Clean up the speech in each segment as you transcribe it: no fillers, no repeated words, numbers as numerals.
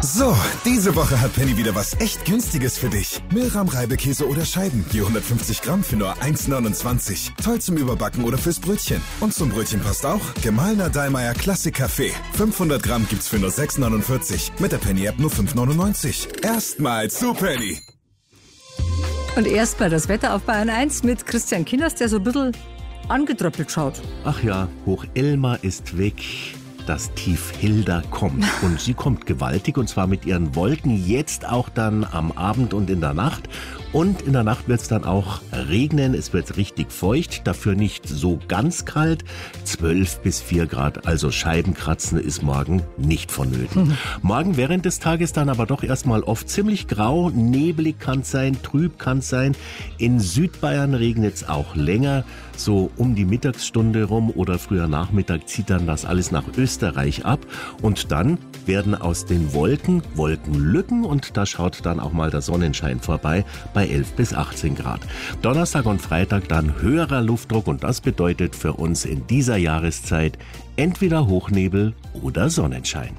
So, diese Woche hat Penny wieder was echt Günstiges für dich. Milram Reibekäse oder Scheiben, je 150 Gramm für nur 1,29. Toll zum Überbacken oder fürs Brötchen. Und zum Brötchen passt auch gemahlener Dallmayr Klassik Kaffee. 500 Gramm gibt's für nur 6,49. Mit der Penny-App nur 5,99. Erstmal zu Penny. Und erstmal das Wetter auf Bayern 1 mit Christian Kinners, der so ein bisschen angetröppelt schaut. Ach ja, Hoch Elmar ist weg. Das Tief Hilda kommt. Und sie kommt gewaltig, und zwar mit ihren Wolken jetzt auch dann am Abend und in der Nacht. Und in der Nacht wird es dann auch regnen. Es wird richtig feucht, dafür nicht so ganz kalt. 12 bis 4 Grad, also Scheibenkratzen ist morgen nicht vonnöten. Morgen während des Tages dann aber doch erstmal oft ziemlich grau, nebelig kann es sein, trüb kann es sein. In Südbayern regnet es auch länger, so um die Mittagsstunde rum oder früher Nachmittag zieht dann das alles nach Österreich ab. Und dann werden aus den Wolken Wolkenlücken, und da schaut dann auch mal der Sonnenschein vorbei bei 11 bis 18 Grad. Donnerstag und Freitag dann höherer Luftdruck, und das bedeutet für uns in dieser Jahreszeit entweder Hochnebel oder Sonnenschein.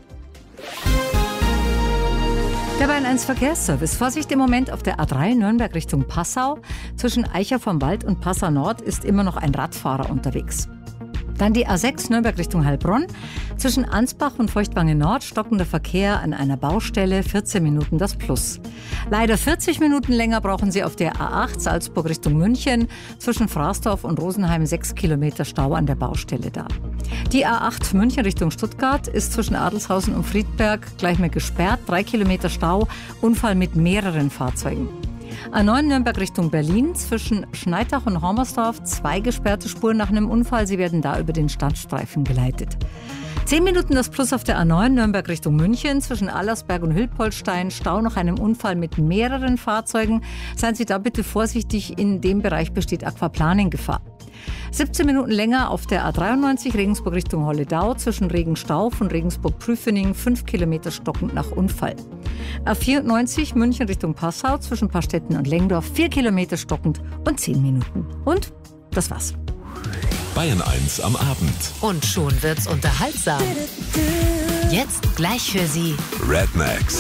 Der Bayern 1 Verkehrsservice. Vorsicht im Moment auf der A3 Nürnberg Richtung Passau. Zwischen Eicher vom Wald und Passau Nord ist immer noch ein Radfahrer unterwegs. Dann die A6 Nürnberg Richtung Heilbronn. Zwischen Ansbach und Feuchtwangen Nord stockender Verkehr an einer Baustelle, 14 Minuten das Plus. Leider 40 Minuten länger brauchen Sie auf der A8 Salzburg Richtung München. Zwischen Fraßdorf und Rosenheim 6 Kilometer Stau an der Baustelle da. Die A8 München Richtung Stuttgart ist zwischen Adelshausen und Friedberg gleich mal gesperrt, 3 Kilometer Stau, Unfall mit mehreren Fahrzeugen. A9 Nürnberg Richtung Berlin, zwischen Schneidach und Hormersdorf 2 gesperrte Spuren nach einem Unfall. Sie werden da über den Standstreifen geleitet. 10 Minuten das Plus auf der A9 Nürnberg Richtung München, zwischen Allersberg und Hilpoltstein, Stau nach einem Unfall mit mehreren Fahrzeugen. Seien Sie da bitte vorsichtig, in dem Bereich besteht Aquaplaning-Gefahr. 17 Minuten länger auf der A93 Regensburg Richtung Holledau, zwischen Regenstauf und Regensburg-Prüfening 5 Kilometer stockend nach Unfall. A94 München Richtung Passau, zwischen Pastetten und Lengdorf 4 Kilometer stockend und 10 Minuten. Und das war's. Bayern 1 am Abend. Und schon wird's unterhaltsam. Jetzt gleich für Sie Red Max.